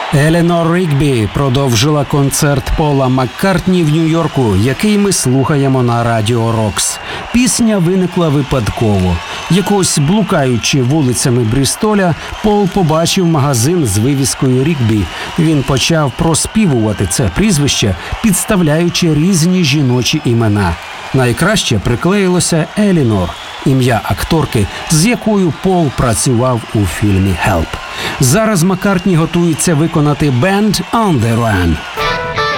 Еленор Рігбі продовжила концерт Пола Маккартні в Нью-Йорку, який ми слухаємо на Радіо Рокс. Пісня виникла випадково. Якось блукаючи вулицями Брістоля, Пол побачив магазин з вивіскою Рігбі. Він почав проспівувати це прізвище, підставляючи різні жіночі імена. Найкраще приклеїлося Елінор, ім'я акторки, з якою Пол працював у фільмі «Help». Зараз Маккартні готується виконати «Band on the Run».